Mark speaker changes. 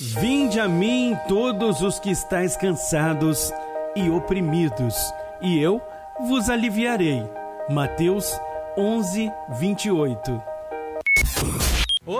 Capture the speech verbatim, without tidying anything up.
Speaker 1: Vinde a mim todos os que estáis cansados e oprimidos, e eu vos aliviarei. Mateus onze, vinte e oito.